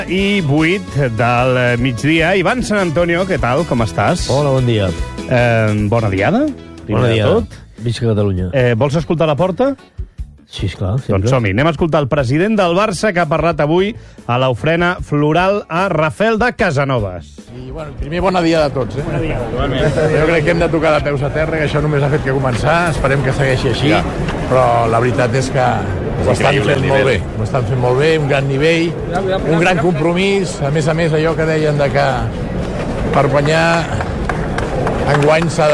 I 8 del migdia. Ivan Sant Antonio, què tal? Com estàs? Hola, bon dia. Bona diada. Bona diada. Visca Catalunya. Vols escoltar la porta? Sí, esclar. Sempre. Doncs som-hi. Anem a escoltar el president del Barça que ha parlat avui a l'ofrena floral a Rafel de Casanovas. I, bueno, primer, bona dia a tots. Bona dia. Jo crec que hem de tocar de peus a terra, que això només ha fet que començar. Esperem que segueixi així, però la veritat és que ho estan fent molt bé. Ho estan fent molt bé, un gran nivell, un gran compromís. A més, allò que deien de que per guanyar enguany s'ha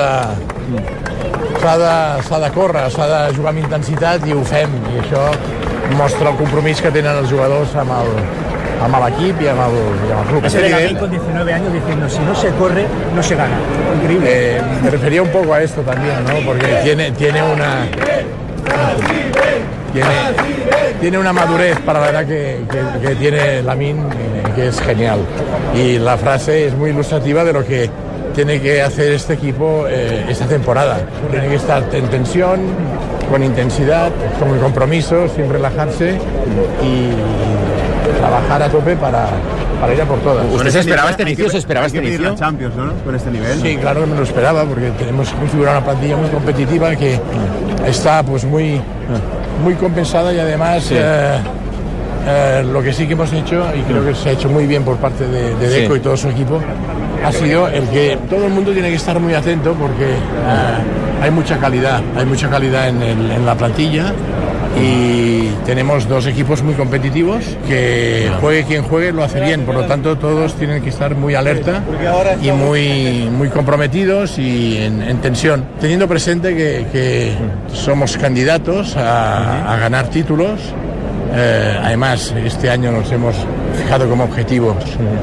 de córrer, s'ha de jugar amb intensitat, i ho fem. I això mostra el compromís que tenen els jugadors amb l'equip i amb el club. Con 19 años diciendo, si no se corre, no se gana. Increíble. Me refería un poco a esto también, ¿no? Porque tiene una madurez para la edad que tiene Lamine, que es genial. Y la frase es muy ilustrativa de lo que tiene que hacer este equipo esta temporada. Tiene que estar en tensión, con intensidad, con compromiso, sin relajarse y trabajar a tope para ir a por todas. ¿Usted se esperaba este inicio? ¿Se esperaba este inicio? Champions, ¿no? Con este nivel. Sí, claro que me lo esperaba, porque tenemos configurado una plantilla muy competitiva que está pues muy compensada, y además sí. Lo que sí que hemos hecho, y creo que se ha hecho muy bien por parte de Deco y todo su equipo, ha sido el que todo el mundo tiene que estar muy atento, porque hay mucha calidad en la plantilla, y tenemos dos equipos muy competitivos, que juegue quien juegue lo hace bien, por lo tanto todos tienen que estar muy alerta y muy comprometidos y en tensión, teniendo presente que somos candidatos a ganar títulos. Además, este año nos hemos fijado como objetivos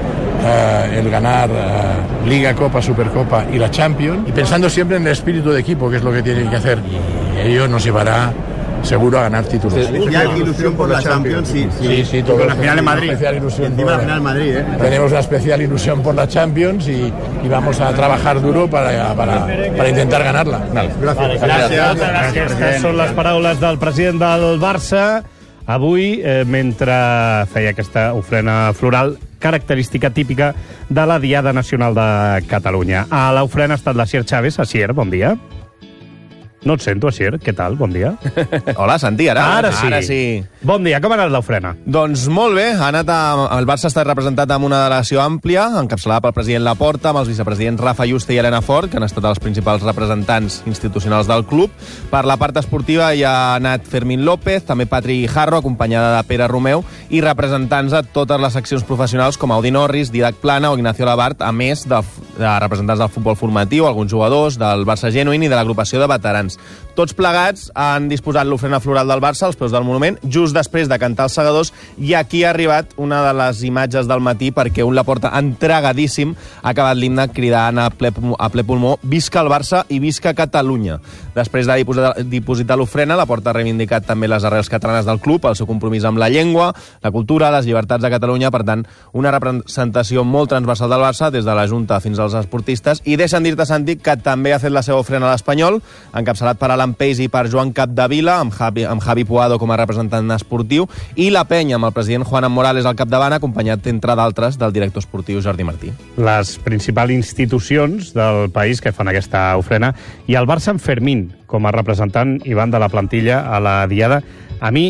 el ganar Liga, Copa, Supercopa y la Champions, y pensando siempre en el espíritu de equipo, que es lo que tienen que hacer, y ello nos llevará seguro a ganar títulos. ¿Ya hay ilusión por la Champions? Sí, todo. Con la final en Madrid. Encima la final en Madrid, ¿eh? Tenemos una especial ilusión por la Champions y vamos a trabajar duro para intentar ganarla. Gràcies. Gràcies. Aquestes són les paraules del president del Barça avui, mentre feia aquesta ofrena floral característica típica de la Diada Nacional de Catalunya. A l'ofrena ha estat l'Asier Chávez. Asier, bon dia. No et sento, Asier. Què tal? Bon dia. Hola, Santi, ara sí. Bon dia, com ha anat l'ofrena? Doncs molt bé, el Barça ha estat representat amb una delegació àmplia, encapçalada pel president Laporta, amb els vicepresidents Rafa Yuste i Elena Fort, que han estat els principals representants institucionals del club. Per la part esportiva hi ha anat Fermín López, també Patri Guijarro, acompanyada de Pere Romeu, i representants de totes les seccions professionals com Audi Norris, Didac Plana o Ignacio Labart, a més de representants del futbol formatiu, alguns jugadors, del Barça Genuïn i de l'agrupació de veterans. Tots plegats han disposat l'ofrena floral del Barça als peus del monument, just després de cantar els segadors, i aquí ha arribat una de les imatges del matí, perquè un Laporta entregadíssim ha acabat l'himne cridant a ple pulmó «Visca el Barça i visca Catalunya». Després de dipositar l'ofrena, Laporta ha reivindicat també les arrels catalanes del club, el seu compromís amb la llengua, la cultura, les llibertats de Catalunya. Per tant, una representació molt transversal del Barça, des de la Junta fins als esportistes. I deixa'm dir-te, Santi, que també ha fet la seva ofrena a l'Espanyol, encapçalat per Alan Peis i per Joan Capdevila, amb Javi Puado com a representant esportiu, i la penya amb el president Juan Morales al capdavant, acompanyat, entre d'altres, del director esportiu Jordi Martí. Les principals institucions del país que fan aquesta ofrena, i el Barça amb Fermín com a representant, Ivan, de la plantilla a la Diada. A mi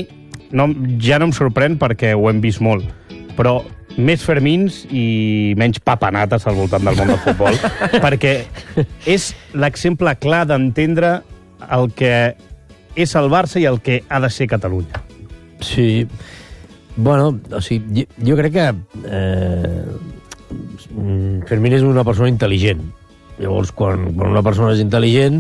ja no em sorprèn, perquè ho hem vist molt, però més Fermins i menys papanates al voltant del món del futbol, perquè és l'exemple clar d'entendre el que és el Barça i el que ha de ser Catalunya. Sí. Bueno, o sigui, jo crec que Fermín és una persona intel·ligent. Llavors, quan una persona és intel·ligent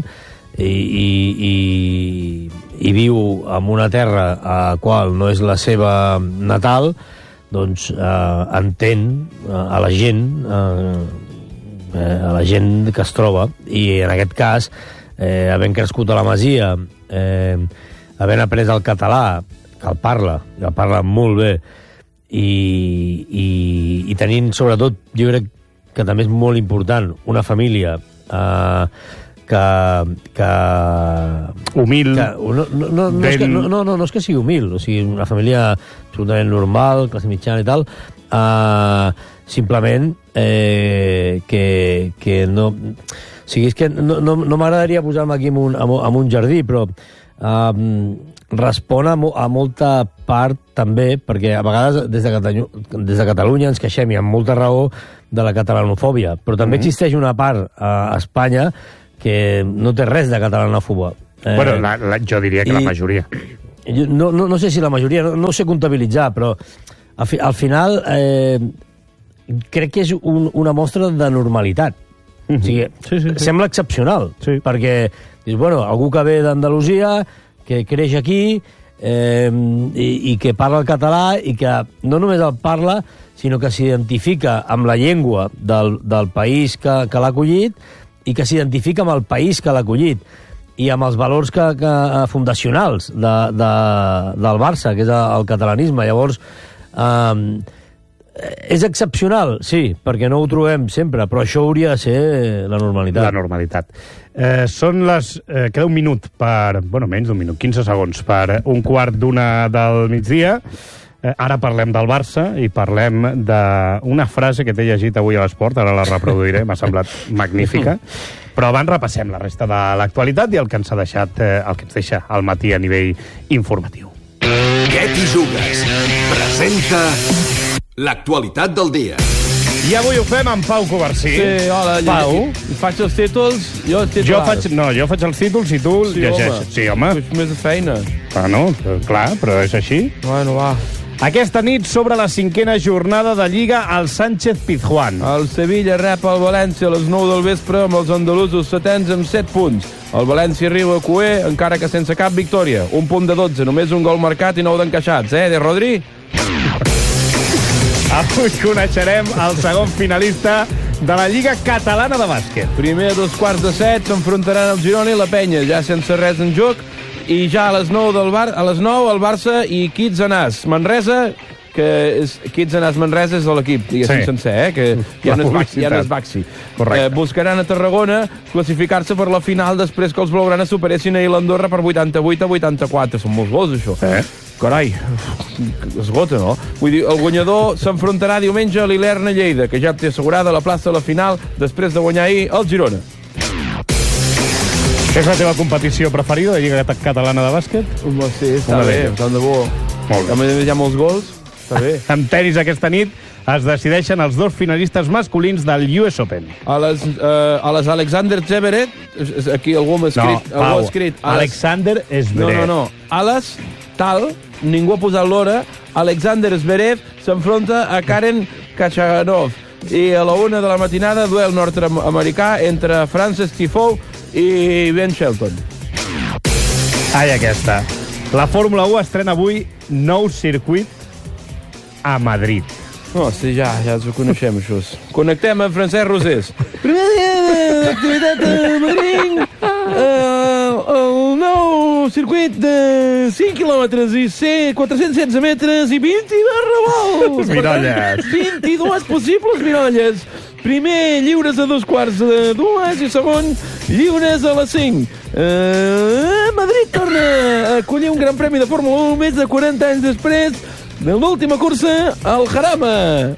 i viu en una terra a la qual no és la seva natal, doncs entén a la gent que es troba, i en aquest cas, havent crescut a la Masia, havent après el català, que el parla molt bé, i tenint, sobretot, jo crec que també és molt important, una família que humil. No és que sigui humil, o sigui, una família absolutament normal, classe mitjana i tal, simplement que no... O sigui, és que no m'agradaria posar-me aquí en un jardí, però respon a molta part també, perquè a vegades des de Catalunya ens queixem, i amb molta raó, de la catalanofòbia, però també existeix una part a Espanya que no té res de catalanofòbia. Bueno, jo diria que la majoria. No sé si la majoria, no sé comptabilitzar, però al final crec que és una mostra de normalitat. O sigui, sembla excepcional, perquè dius, bueno, algú que ve d'Andalusia, que creix aquí i que parla el català i que no només el parla, sinó que s'identifica amb la llengua del país que l'ha acollit i que s'identifica amb el país que l'ha acollit i amb els valors fundacionals del Barça, que és el catalanisme. Llavors, és excepcional, sí, perquè no ho trobem sempre, però això hauria de ser la normalitat. La normalitat. Són les... queda un minut per... Bueno, menys d'un minut, 15 segons per un quart d'una del migdia. Ara parlem del Barça i parlem d'una frase que t'he llegit avui a l'Esport, ara la reproduiré, m'ha semblat magnífica. Però abans repassem la resta de l'actualitat i el que ens ha deixat, el que ens deixa al matí a nivell informatiu. Què t'hi jugues? Presenta l'actualitat del dia. I avui ho fem amb Pau Covarsí. Sí, hola. Pau. Faig els títols, jo els titulars. Jo faig els títols i tu llegeixes. Sí, home. És més de feina. Bueno, clar, però és així. Bueno, va. Aquesta nit, sobre la 5a jornada de Lliga, el Sánchez-Pizjuán. El Sevilla rep el València a les 9 del vespre amb els andalusos setens amb 7 punts. El València arriba a Cué, encara que sense cap victòria. 1 punt de 12, només un gol marcat i 9 d'encaixats, de Rodri? Avui coneixerem el segon finalista de la Lliga Catalana de Bàsquet. Primer a 2:15 s'enfrontaran el Girona i la Penya, ja sense res en joc, i ja a les 9 el Barça i Kitsanàs Manresa, que és Kitsanàs Manresa és de l'equip, diguéssim, sencer, que ja no és Baxi. Buscaran a Tarragona classificar-se per la final després que els blaugranes superessin ahir l'Andorra per 88-84. Són molts gols, això. Carai, esgota, no? Vull dir, el guanyador s'enfrontarà diumenge a l'Ilerna Lleida, que ja té assegurada la plaça a la final després de guanyar ahir el Girona. És la teva competició preferida, la Lliga Catalana de Bàsquet? Sí, està bé, tant de bo. A més hi ha molts gols, està bé. En tenis aquesta nit es decideixen els dos finalistes masculins del US Open. A les Alexander Zverev, aquí algú m'ha escrit... Alexander Zverev. No. Ales, tal, ningú ha posat l'hora, Alexander Zverev s'enfronta a Karen Khachanov. I a la 1 de la matinada, duel nord-americà entre Frances Tiafoe i Ben Shelton. Ai, aquesta. La Fórmula 1 estrena avui nou circuit a Madrid. No, sí, ja ens ho coneixem, això. Connectem amb Francesc Rosés. Primer dia d'activitat a Madrid. El nou circuit de 5 quilòmetres i 416 metres i 22 revolts. Mirolles. 22 possibles mirolles. Primer, lliures a 2:15 i segon, lliures a les 5. Madrid torna a acollir un gran premi de Fórmula 1 més de 40 anys després de l'última cursa al Jarama.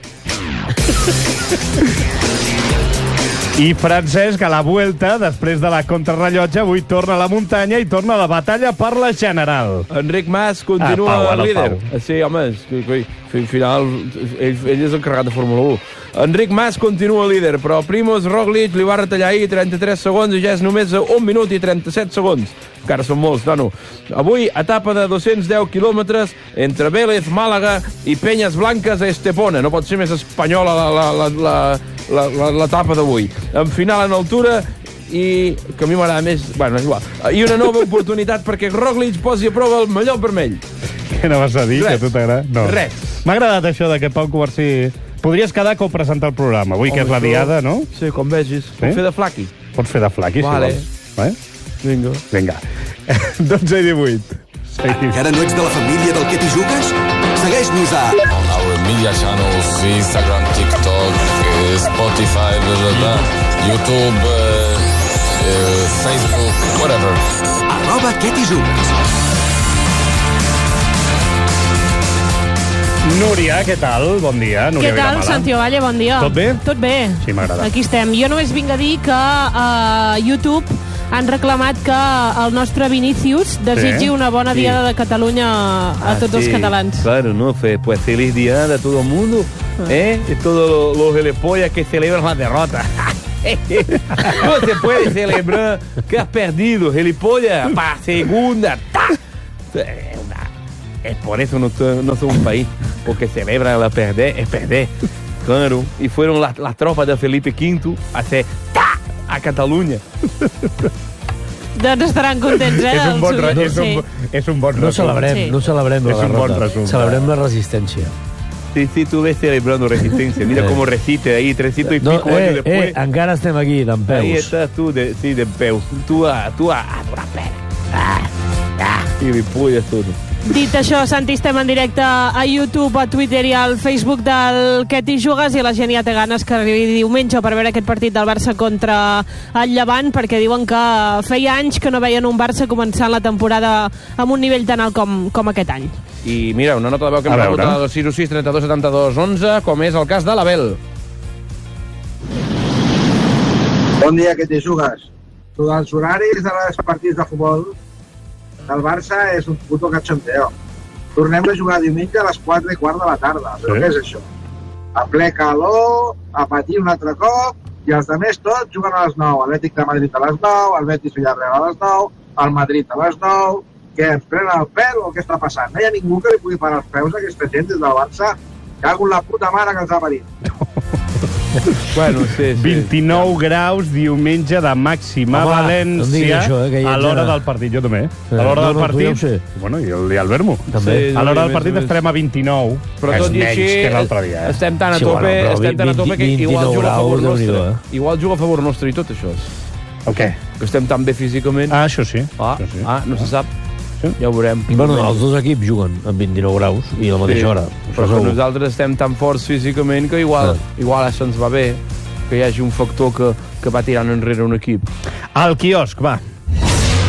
I Francesc, a la Vuelta, després de la contrarrellotge, avui torna a la muntanya i torna a la batalla per la general. Enric Mas continua líder. Sí, home, al final ell és el carregat de Fórmula 1. Enric Mas continua líder, però Primož Roglič li va retallar ahir 33 segons i ja és només a 1 minut i 37 segons. Encara són molts, no. Avui, etapa de 210 quilòmetres entre Vélez, Màlaga i Penyes Blanques a Estepona. No pot ser més espanyola l'etapa d'avui. En final en altura i que a mi m'agrada més... Bueno, és igual. I una nova oportunitat perquè Roglič posi a prova el mallot vermell. Què no vas a dir, que a tu t'agrada? No. Res. M'ha agradat això de que Pau Covarsí... Podries quedar com presentar el programa, avui que és la diada, no? Sí, com vegis. Pots fer de flaqui. Pots fer de flaqui, vale. Si vols. Vinga. 12:18. Encara no ets de la família del Què t'hi jugues? Segueix-nos a... On our media channels, Instagram, TikTok, Spotify, YouTube, Facebook, whatever. @Què t'hi jugues. Núria, què tal? Bon dia. Núria Què tal, Vilamala. Santi Ovalle? Bon dia. Tot bé? Tot bé. Sí, m'agrada. Aquí estem. Jo només vinc a dir que a YouTube han reclamat que el nostre Vinícius desitgi una bona diada de Catalunya a tots els catalans. Claro, ¿no? Pues feliz diada a todo el mundo, ¿eh? Y todos los gilipollas que celebran la derrota. No se puede celebrar que has perdido, gilipollas, para segunda. Es por eso no somos un país, porque celebra la perder, es perder. Claro, y fueron las tropas de Felipe V a hacer a Catalunya. Doncs estaran contents, eh? És un bon resum. No celebrem, no celebrem la derrota. Celebrem la resistència. Sí, tú ves celebrando resistencia. Mira cómo resiste ahí, 300 y pico años después. Encara estem aquí, d'en peus. Ahí estás tú, de peus. Tú a duras penas. Y ripolles todo. Dit això, Santi, estem en directe a YouTube, a Twitter i al Facebook del Què t'hi jugues, i la gent ja té ganes que arribi diumenge per veure aquest partit del Barça contra el Llevant, perquè diuen que feia anys que no veien un Barça començant la temporada amb un nivell tan alt com aquest any. I mira, una nota de veu que hem rebut al 616 32 72 11, com és el cas de l'Abel. Bon dia, Què t'hi jugues? Els horaris dels partits de futbol del Barça és un puto cachondeo. Tornem a jugar diumenge a les 4:15 de la tarda. Però què és això? A ple calor, a patir un altre cop, i els altres tots juguen a les 9. Atlètic de Madrid a les 9, el Betis Villarreal a les 9, el Madrid a les 9... Què, ens prenen el pèl o què està passant? No hi ha ningú que li pugui parar els peus a aquesta gent des del Barça. Cago en la puta mare que els ha parit. Bueno, sí. 29 graus diumenge de màxima València a l'hora del partit. Jo també. A l'hora del partit... Bueno, i el Vermo. Sí, a l'hora del partit estarem a 29. Però tot i així, que l'altre dia. Estem tan a tope que igual juga a favor nostre. Igual juga a favor nostre i tot això. El què? Que estem tan bé físicament. Ah, això sí. No se sap. Ja ho veurem. Bueno, els dos equips juguen amb 29 graus i a la mateixa hora. Però que nosaltres estem tan forts físicament que igual això ens va bé, que hi hagi un factor que va tirant enrere un equip. Al quiosc, va.